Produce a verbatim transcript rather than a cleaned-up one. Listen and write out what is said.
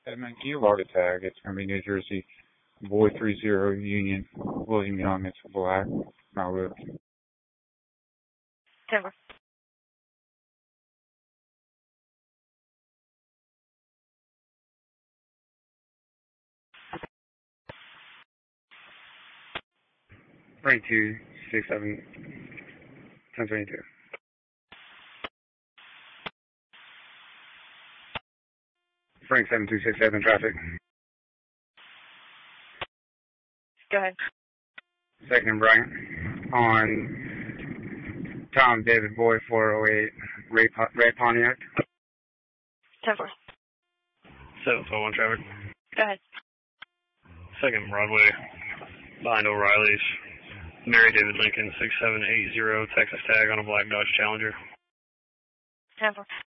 Edmund, can you log a tag? It's going to be New Jersey, Boy three zero Union, William Young, it's black, Malibu. Denver. Frank two six seven ten twenty two. Frank seven two six seven traffic. Go ahead. Second and Bryant on Tom David Boy four oh eight Ray, Ray Pontiac. ten four. seven twelve one traffic. Go ahead. Second Broadway behind O'Reilly's. Mary David Lincoln six seven eight zero Texas tag on a black Dodge Challenger. ten four.